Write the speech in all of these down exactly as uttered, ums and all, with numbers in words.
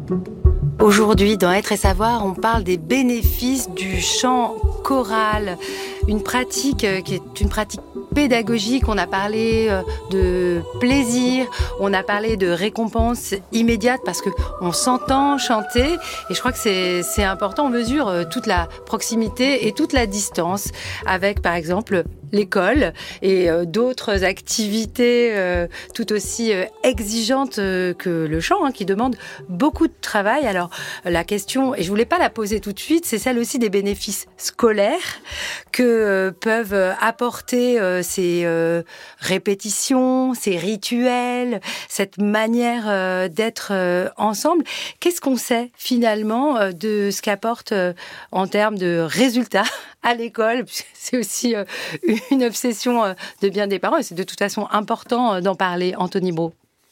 Aujourd'hui, dans Être et Savoir, on parle des bénéfices du chant choral, une pratique qui est une pratique pédagogique. On a parlé de plaisir, on a parlé de récompense immédiate parce que on s'entend chanter et je crois que c'est, c'est important. On mesure toute la proximité et toute la distance avec, par exemple, l'école et euh, d'autres activités euh, tout aussi euh, exigeantes euh, que le chant, hein, qui demandent beaucoup de travail. Alors la question, et je voulais pas la poser tout de suite, c'est celle aussi des bénéfices scolaires que euh, peuvent apporter euh, ces euh, répétitions, ces rituels, cette manière euh, d'être euh, ensemble. Qu'est-ce qu'on sait finalement euh, de ce qu'apporte euh, en termes de résultats à l'école? C'est aussi euh, une obsession euh, de bien des parents et c'est de toute façon important euh, d'en parler. Anthony Braud.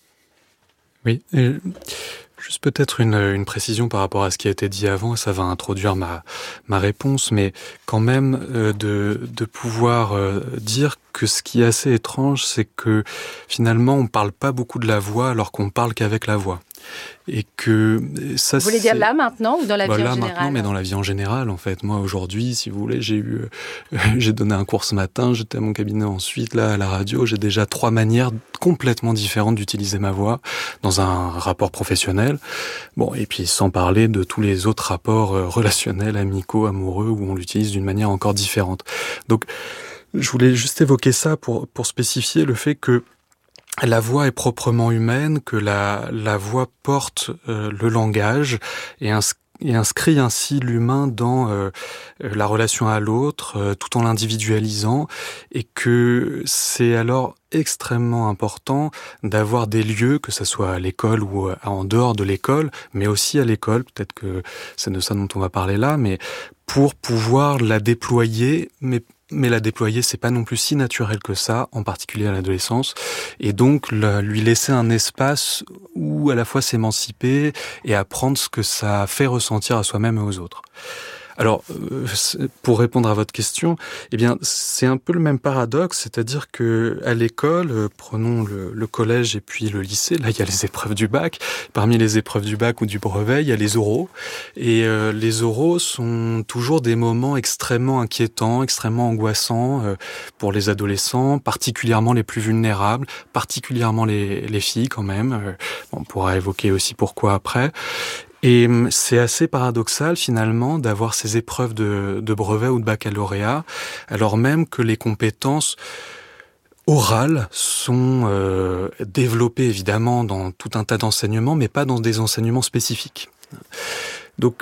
Oui, et juste peut-être une, une précision par rapport à ce qui a été dit avant, ça va introduire ma, ma réponse, mais quand même euh, de, de pouvoir euh, dire que ce qui est assez étrange, c'est que finalement on parle pas beaucoup de la voix alors qu'on parle qu'avec la voix. Et que ça, vous voulez dire là maintenant ou dans la bah, vie là, en général? Maintenant, mais dans la vie en général, en fait. Moi, aujourd'hui, si vous voulez, j'ai eu, euh, j'ai donné un cours ce matin, j'étais à mon cabinet ensuite, là, à la radio, j'ai déjà trois manières complètement différentes d'utiliser ma voix dans un rapport professionnel. Bon, et puis sans parler de tous les autres rapports euh, relationnels, amicaux, amoureux, où on l'utilise d'une manière encore différente. Donc, je voulais juste évoquer ça pour, pour spécifier le fait que la voix est proprement humaine, que la, la voix porte euh, le langage et, ins- et inscrit ainsi l'humain dans euh, la relation à l'autre, euh, tout en l'individualisant, et que c'est alors extrêmement important d'avoir des lieux, que ce soit à l'école ou en dehors de l'école, mais aussi à l'école, peut-être que c'est de ça dont on va parler là, mais pour pouvoir la déployer, mais Mais la déployer, c'est pas non plus si naturel que ça, en particulier à l'adolescence. Et donc, la, lui laisser un espace où à la fois s'émanciper et apprendre ce que ça fait ressentir à soi-même et aux autres. Alors, euh, pour répondre à votre question, eh bien, c'est un peu le même paradoxe, c'est-à-dire que à l'école, euh, prenons le, le collège et puis le lycée, là, il y a les épreuves du bac. Parmi les épreuves du bac ou du brevet, il y a les oraux. Et euh, les oraux sont toujours des moments extrêmement inquiétants, extrêmement angoissants euh, pour les adolescents, particulièrement les plus vulnérables, particulièrement les, les filles quand même. Euh, bon, on pourra évoquer aussi pourquoi après. Et c'est assez paradoxal finalement d'avoir ces épreuves de, de brevet ou de baccalauréat, alors même que les compétences orales sont euh, développées évidemment dans tout un tas d'enseignements, mais pas dans des enseignements spécifiques. Donc,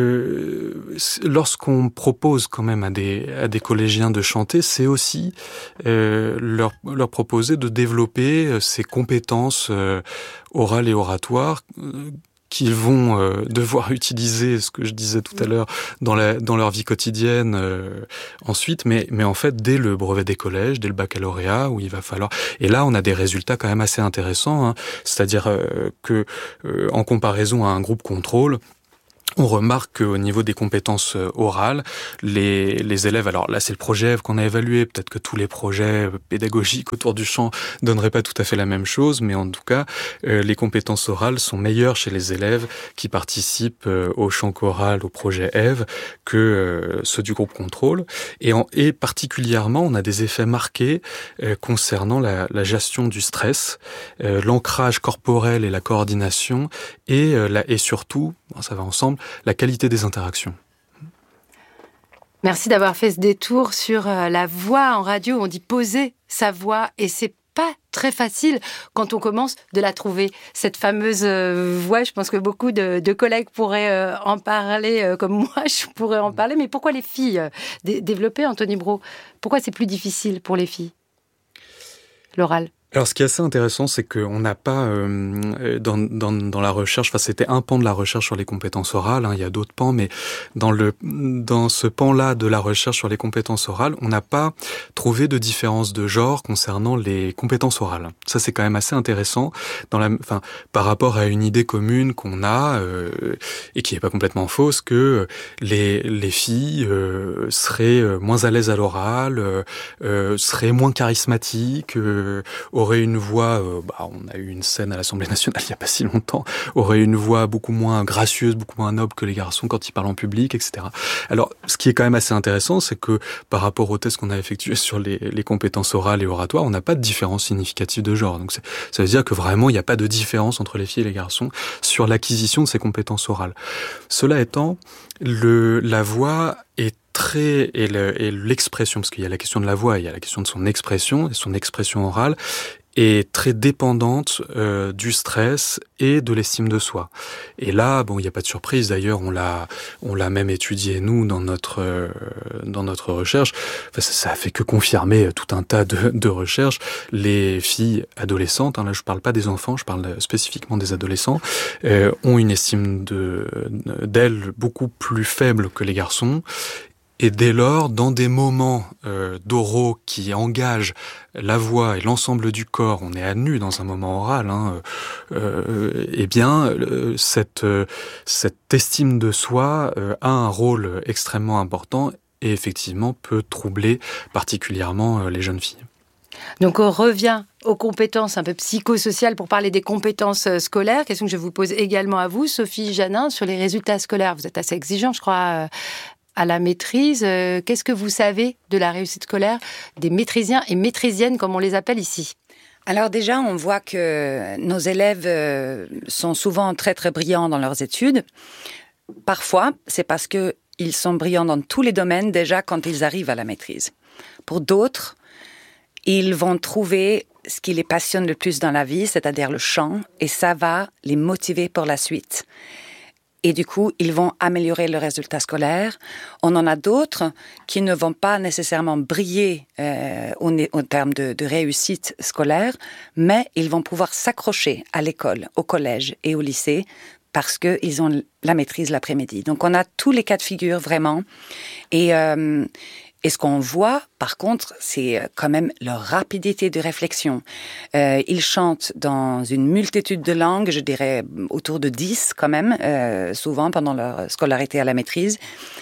euh, lorsqu'on propose quand même à des, à des collégiens de chanter, c'est aussi euh, leur, leur proposer de développer ces compétences euh, orales et oratoires euh, qu'ils vont euh, devoir utiliser, ce que je disais tout à l'heure, dans, la, dans leur vie quotidienne euh, ensuite, mais, mais en fait, dès le brevet des collèges, dès le baccalauréat, où il va falloir... Et là, on a des résultats quand même assez intéressants, hein, c'est-à-dire euh, que, euh, en comparaison à un groupe contrôle, on remarque qu'au niveau des compétences orales, les, les élèves, alors là c'est le projet qu'on a évalué, peut-être que tous les projets pédagogiques autour du chant donneraient pas tout à fait la même chose, mais en tout cas, euh, les compétences orales sont meilleures chez les élèves qui participent euh, au chant choral, au projet Eve, que euh, ceux du groupe contrôle. Et, en, et particulièrement, on a des effets marqués euh, concernant la, la gestion du stress, euh, l'ancrage corporel et la coordination, et, euh, la, et surtout, bon, ça va ensemble, la qualité des interactions. Merci d'avoir fait ce détour sur la voix en radio. On dit poser sa voix et c'est pas très facile quand on commence de la trouver. Cette fameuse voix, je pense que beaucoup de, de collègues pourraient en parler, comme moi je pourrais en parler. Mais pourquoi les filles dé- développer, Anthony Braud? Pourquoi c'est plus difficile pour les filles, l'oral? Alors, ce qui est assez intéressant, c'est qu'on n'a pas, euh, dans, dans, dans la recherche, enfin, c'était un pan de la recherche sur les compétences orales, hein, il y a d'autres pans, mais dans le, dans ce pan-là de la recherche sur les compétences orales, on n'a pas trouvé de différence de genre concernant les compétences orales. Ça, c'est quand même assez intéressant dans la, enfin, par rapport à une idée commune qu'on a, euh, et qui est pas complètement fausse, que les, les filles, euh, seraient moins à l'aise à l'oral, euh, seraient moins charismatiques, euh, aurait une voix, euh, bah, on a eu une scène à l'Assemblée nationale il n'y a pas si longtemps, aurait une voix beaucoup moins gracieuse, beaucoup moins noble que les garçons quand ils parlent en public, et cetera. Alors, ce qui est quand même assez intéressant, c'est que par rapport aux tests qu'on a effectués sur les, les compétences orales et oratoires, on n'a pas de différence significative de genre. Donc, c'est, ça veut dire que vraiment, il n'y a pas de différence entre les filles et les garçons sur l'acquisition de ces compétences orales. Cela étant, le, la voix est très, et, le, et l'expression, parce qu'il y a la question de la voix, il y a la question de son expression, et son expression orale, est très dépendante euh, du stress et de l'estime de soi. Et là, bon, il n'y a pas de surprise. D'ailleurs, on l'a, on l'a même étudié nous dans notre euh, dans notre recherche. Enfin, ça, ça a fait que confirmer tout un tas de, de recherches. Les filles adolescentes, hein, là, je parle pas des enfants, je parle spécifiquement des adolescents, euh, ont une estime de d'elles beaucoup plus faible que les garçons. Et dès lors, dans des moments euh, d'oraux qui engagent la voix et l'ensemble du corps, on est à nu dans un moment oral, hein, euh, eh bien, euh, cette, euh, cette estime de soi euh, a un rôle extrêmement important et effectivement peut troubler particulièrement euh, les jeunes filles. Donc on revient aux compétences un peu psychosociales pour parler des compétences scolaires. Question que je vous pose également à vous, Sophie Janin, sur les résultats scolaires. Vous êtes assez exigeant, je crois, à la maîtrise. Qu'est-ce que vous savez de la réussite scolaire des maîtrisiens et maîtrisiennes, comme on les appelle ici ? Alors déjà, on voit que nos élèves sont souvent très très brillants dans leurs études. Parfois, c'est parce qu'ils sont brillants dans tous les domaines déjà quand ils arrivent à la maîtrise. Pour d'autres, ils vont trouver ce qui les passionne le plus dans la vie, c'est-à-dire le chant, et ça va les motiver pour la suite. Et du coup, ils vont améliorer le résultat scolaire. On en a d'autres qui ne vont pas nécessairement briller euh, au, au terme de, de réussite scolaire, mais ils vont pouvoir s'accrocher à l'école, au collège et au lycée parce qu'ils ont la maîtrise l'après-midi. Donc, on a tous les cas de figure, vraiment. Et... Euh, Et ce qu'on voit, par contre, c'est quand même leur rapidité de réflexion. Euh, ils chantent dans une multitude de langues, je dirais autour de dix quand même, euh, souvent pendant leur scolarité à la maîtrise.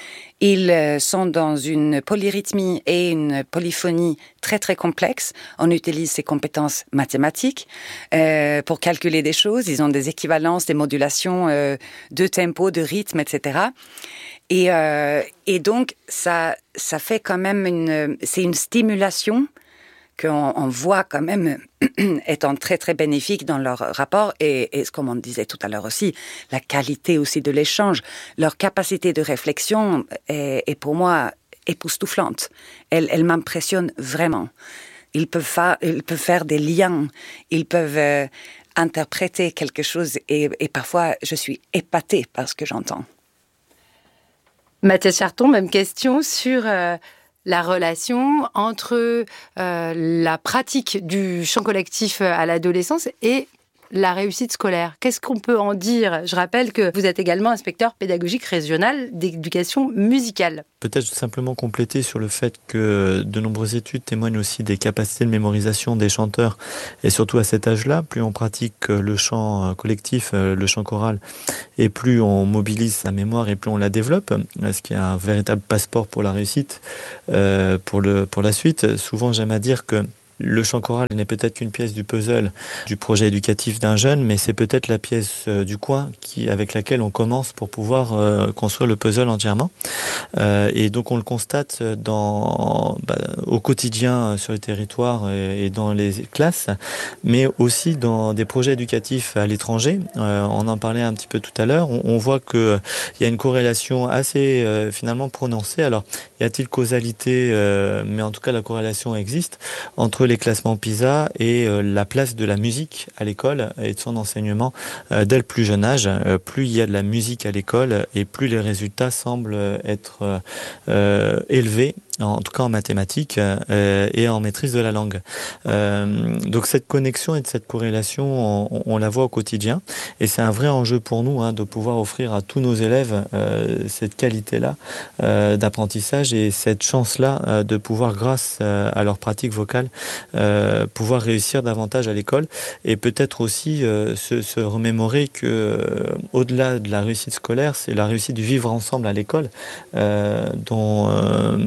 Ils sont dans une polyrythmie et une polyphonie très très complexes. On utilise ces compétences mathématiques euh, pour calculer des choses. Ils ont des équivalences, des modulations euh, de tempo, de rythme, et cetera. Et, euh, et donc, ça, ça fait quand même une... C'est une stimulation qu'on on voit quand même étant très, très bénéfique dans leur rapport. Et, et comme on disait tout à l'heure aussi, la qualité aussi de l'échange. Leur capacité de réflexion est, est pour moi époustouflante. Elle, elle m'impressionne vraiment. Ils peuvent, fa- ils peuvent faire des liens. Ils peuvent euh, interpréter quelque chose. Et, et parfois, je suis épatée par ce que j'entends. Mathias Charton, même question sur euh, la relation entre euh, la pratique du chant collectif à l'adolescence et la réussite scolaire. Qu'est-ce qu'on peut en dire ? Je rappelle que vous êtes également inspecteur pédagogique régional d'éducation musicale. Peut-être simplement compléter sur le fait que de nombreuses études témoignent aussi des capacités de mémorisation des chanteurs. Et surtout à cet âge-là, plus on pratique le chant collectif, le chant choral, et plus on mobilise sa mémoire et plus on la développe, ce qui est un véritable passeport pour la réussite, euh, pour, le, pour la suite. Souvent, j'aime à dire que le chant choral n'est peut-être qu'une pièce du puzzle du projet éducatif d'un jeune, mais c'est peut-être la pièce du coin qui, avec laquelle on commence pour pouvoir euh, construire le puzzle entièrement. Euh, et donc on le constate dans, bah, au quotidien sur les territoires et, et dans les classes, mais aussi dans des projets éducatifs à l'étranger. Euh, on en parlait un petit peu tout à l'heure. On, on voit qu'il y a une corrélation assez euh, finalement prononcée. Alors, y a-t-il causalité, euh, mais en tout cas la corrélation existe, entre les classements PISA et euh, la place de la musique à l'école et de son enseignement euh, dès le plus jeune âge. Euh, plus il y a de la musique à l'école et plus les résultats semblent être euh, élevés, en tout cas en mathématiques euh, et en maîtrise de la langue. Euh, donc cette connexion et cette corrélation, on, on la voit au quotidien et c'est un vrai enjeu pour nous hein, de pouvoir offrir à tous nos élèves euh, cette qualité-là euh, d'apprentissage et cette chance-là euh, de pouvoir, grâce euh, à leur pratique vocale, euh, pouvoir réussir davantage à l'école et peut-être aussi euh, se, se remémorer que euh, au-delà de la réussite scolaire, c'est la réussite du vivre ensemble à l'école euh, dont euh,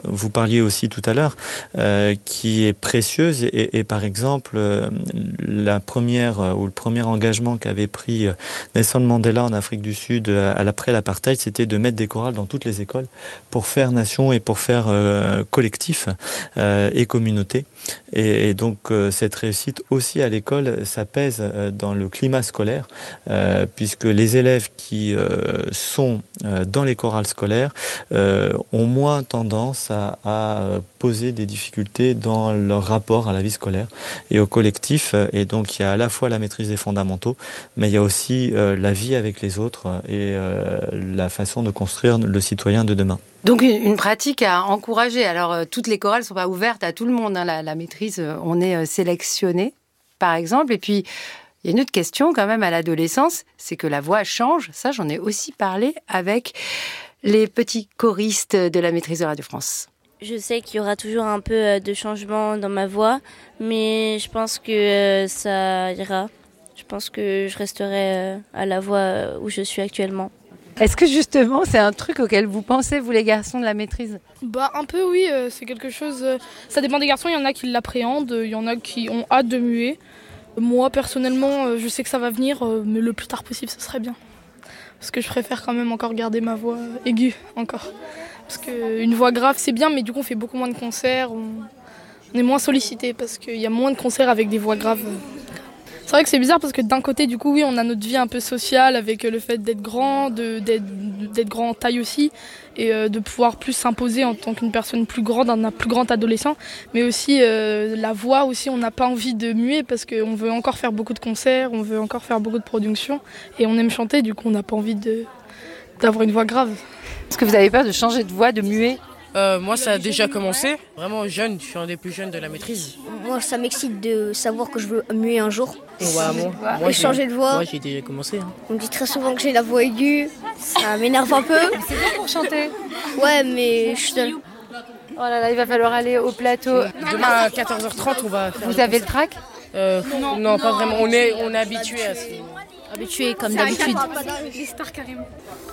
vous parliez aussi tout à l'heure, euh, qui est précieuse. Et, et par exemple, euh, la première euh, ou le premier engagement qu'avait pris Nelson Mandela en Afrique du Sud à, à l'après l'apartheid, c'était de mettre des chorales dans toutes les écoles pour faire nation et pour faire euh, collectif euh, et communauté. Et, et donc euh, cette réussite aussi à l'école, ça pèse euh, dans le climat scolaire, euh, puisque les élèves qui euh, sont euh, dans les chorales scolaires euh, ont moins tendance à, à poser des difficultés dans leur rapport à la vie scolaire et au collectif. Et donc il y a à la fois la maîtrise des fondamentaux, mais il y a aussi euh, la vie avec les autres et euh, la façon de construire le citoyen de demain. Donc une, une pratique à encourager. Alors euh, toutes les chorales ne sont pas ouvertes à tout le monde, hein. la, la maîtrise, euh, on est euh, sélectionné par exemple. Et puis il y a une autre question quand même à l'adolescence, c'est que la voix change. Ça, j'en ai aussi parlé avec les petits choristes de la maîtrise de Radio France. Je sais qu'il y aura toujours un peu de changement dans ma voix, mais je pense que ça ira. Je pense que je resterai à la voix où je suis actuellement. Est-ce que justement, c'est un truc auquel vous pensez, vous les garçons de la maîtrise ? Bah un peu oui, euh, c'est quelque chose, euh, ça dépend des garçons, il y en a qui l'appréhendent, il y en a qui ont hâte de muer. Moi personnellement, euh, je sais que ça va venir, euh, mais le plus tard possible, ce serait bien. Parce que je préfère quand même encore garder ma voix aiguë, encore. Parce qu'une voix grave, c'est bien, mais du coup, on fait beaucoup moins de concerts. On, on est moins sollicité parce qu'il y a moins de concerts avec des voix graves. C'est vrai que c'est bizarre parce que d'un côté, du coup, oui, on a notre vie un peu sociale avec le fait d'être grand, de, d'être, d'être grand en taille aussi, et euh, de pouvoir plus s'imposer en tant qu'une personne plus grande, un plus grand adolescent. Mais aussi, euh, la voix aussi, on n'a pas envie de muer parce qu'on veut encore faire beaucoup de concerts, on veut encore faire beaucoup de productions, et on aime chanter, du coup, on n'a pas envie de, d'avoir une voix grave. Est-ce que vous avez peur de changer de voix, de muer ? Euh, moi, ça a déjà commencé. Vraiment jeune, je suis un des plus jeunes de la maîtrise. Moi, ça m'excite de savoir que je veux muer un jour. Ouais, moi, moi, et changer de voix. Moi, j'ai déjà commencé. Hein. On me dit très souvent que j'ai la voix aiguë. Ça m'énerve un peu. C'est bien pour chanter. Ouais, mais je suis seule. Oh là là, il va falloir aller au plateau. Demain à quatorze heures trente, on va faire. Vous avez le trac ? euh, non, non, pas vraiment. On est, on est habitué à ce... Habitué comme d'habitude. Les stars carrément.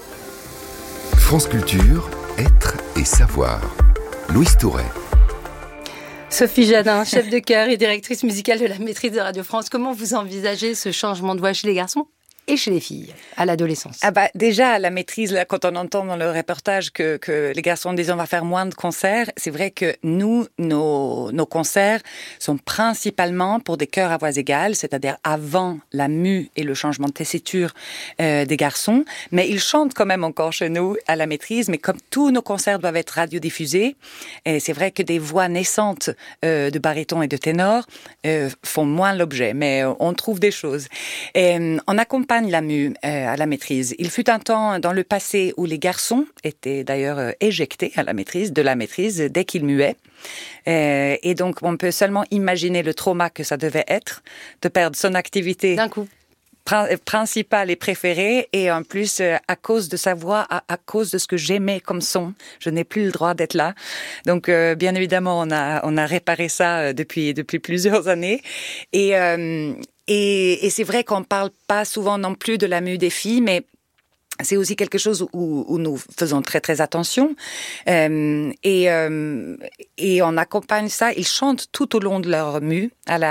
France Culture, être et savoir. Louise Touret. Sophie Jadin, chef de chœur et directrice musicale de la maîtrise de Radio France. Comment vous envisagez ce changement de voix chez les garçons et chez les filles, à l'adolescence? Ah bah déjà, à la maîtrise, là, quand on entend dans le reportage que, que les garçons disent on va faire moins de concerts, c'est vrai que nous, nos, nos concerts sont principalement pour des chœurs à voix égales, c'est-à-dire avant la mue et le changement de tessiture euh, des garçons. Mais ils chantent quand même encore chez nous à la maîtrise, mais comme tous nos concerts doivent être radiodiffusés, et c'est vrai que des voix naissantes euh, de baryton et de ténor euh, font moins l'objet, mais euh, on trouve des choses. Et, euh, on accompagne la mue euh, à la maîtrise. Il fut un temps dans le passé où les garçons étaient d'ailleurs euh, éjectés à la maîtrise, de la maîtrise dès qu'ils muaient. Euh, et donc on peut seulement imaginer le trauma que ça devait être de perdre son activité d'un coup principale et préférée, et en plus euh, à cause de sa voix, à, à cause de ce que j'aimais comme son, je n'ai plus le droit d'être là. Donc euh, bien évidemment on a on a réparé ça euh, depuis depuis plusieurs années, et euh, et, et c'est vrai qu'on parle pas souvent non plus de la mue des filles, mais c'est aussi quelque chose où, où nous faisons très très attention, euh, et euh, et on accompagne ça. Ils chantent tout au long de leur mue à la